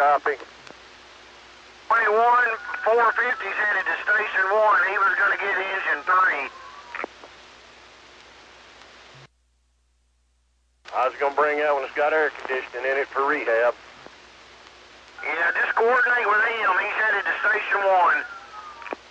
copy. 21, 450's headed to Station 1. He was going to get engine 3. I was going to bring that one that's got air conditioning in it for rehab. Yeah, just coordinate with him. He's headed to Station 1.